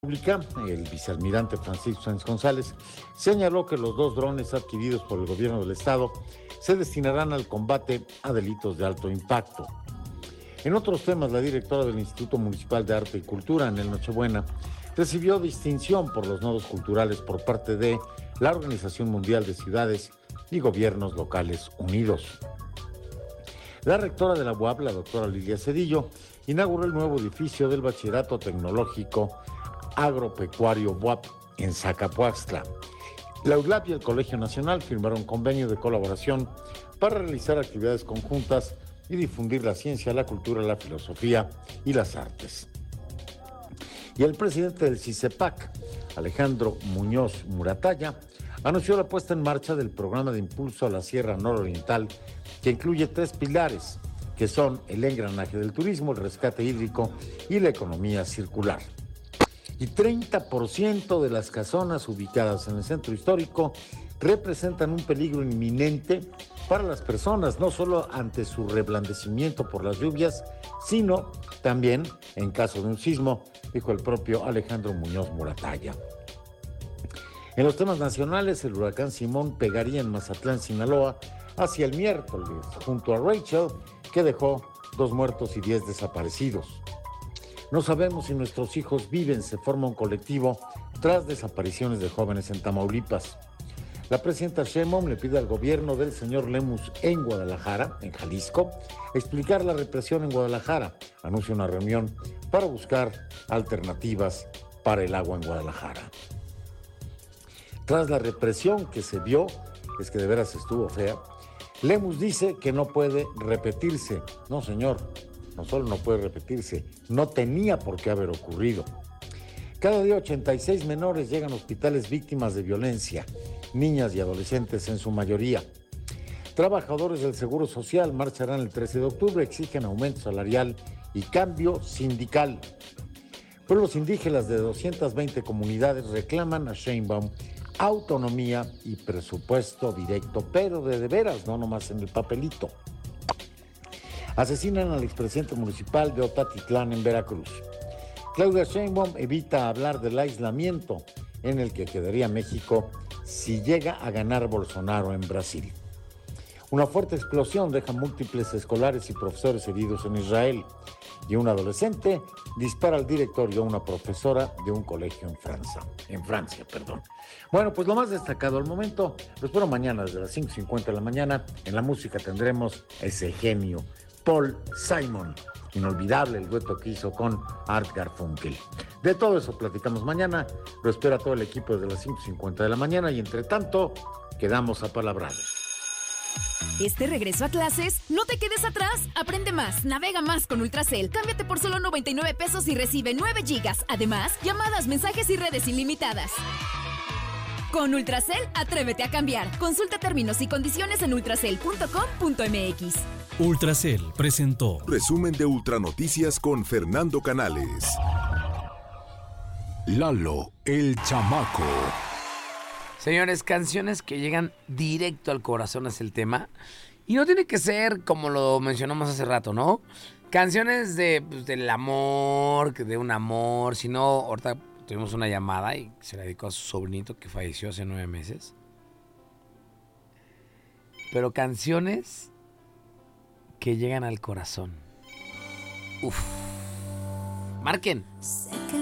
El vicealmirante Francisco Sáenz González señaló que los 2 drones adquiridos por el gobierno del estado se destinarán al combate a delitos de alto impacto. En otros temas, la directora del Instituto Municipal de Arte y Cultura, Anel Nochebuena, recibió distinción por los nodos culturales por parte de la Organización Mundial de Ciudades y Gobiernos Locales Unidos. La rectora de la UAP, la doctora Lilia Cedillo, inauguró el nuevo edificio del Bachillerato Tecnológico Agropecuario UAP en Zacapuaxtla. La UDLAP y el Colegio Nacional firmaron convenio de colaboración para realizar actividades conjuntas y difundir la ciencia, la cultura, la filosofía y las artes. Y el presidente del CICEPAC, Alejandro Muñoz Muratalla, anunció la puesta en marcha del programa de impulso a la Sierra Nororiental, que incluye 3 pilares, que son el engranaje del turismo, el rescate hídrico y la economía circular. Y 30% de las casonas ubicadas en el centro histórico representan un peligro inminente para las personas, no solo ante su reblandecimiento por las lluvias, sino también en caso de un sismo, dijo el propio Alejandro Muñoz Muratalla. En los temas nacionales, el huracán Simón pegaría en Mazatlán, Sinaloa, hacia el miércoles, junto a Rachel, que dejó 2 muertos y 10 desaparecidos. No sabemos si nuestros hijos viven, se forma un colectivo tras desapariciones de jóvenes en Tamaulipas. La presidenta Sheinbaum le pide al gobierno del señor Lemus en Guadalajara, en Jalisco, explicar la represión en Guadalajara. Anuncia una reunión para buscar alternativas para el agua en Guadalajara. Tras la represión que se vio, es que de veras estuvo fea, Lemus dice que no puede repetirse. No, señor. No solo no puede repetirse, no tenía por qué haber ocurrido. Cada día 86 menores llegan a hospitales víctimas de violencia, niñas y adolescentes en su mayoría. Trabajadores del Seguro Social marcharán el 13 de octubre, exigen aumento salarial y cambio sindical. Pueblos indígenas de 220 comunidades reclaman a Sheinbaum autonomía y presupuesto directo, pero de veras, no nomás en el papelito. Asesinan al expresidente municipal de Otatitlán, en Veracruz. Claudia Sheinbaum evita hablar del aislamiento en el que quedaría México si llega a ganar Bolsonaro en Brasil. Una fuerte explosión deja múltiples escolares y profesores heridos en Israel. Y un adolescente dispara al director y a una profesora de un colegio en Francia. Bueno, pues lo más destacado al momento, lo espero mañana desde las 5:50 de la mañana. En la música tendremos ese genio, Paul Simon. Inolvidable el dueto que hizo con Art Garfunkel. De todo eso platicamos mañana. Lo espera todo el equipo desde las 5:50 de la mañana y entre tanto, quedamos apalabrados. Este regreso a clases, no te quedes atrás. Aprende más, navega más con Ultracel. Cámbiate por solo 99 pesos y recibe 9 gigas. Además, llamadas, mensajes y redes ilimitadas. Con Ultracel, atrévete a cambiar. Consulta términos y condiciones en ultracel.com.mx. Ultracel presentó Resumen de Ultranoticias con Fernando Canales. Lalo, el chamaco. Señores, canciones que llegan directo al corazón es el tema. Y no tiene que ser como lo mencionamos hace rato, ¿no? Canciones del amor, de un amor. Si no, ahorita tuvimos una llamada y se la dedicó a su sobrinito que falleció hace 9 meses. Pero canciones que llegan al corazón. Uf. Marquen. Sé que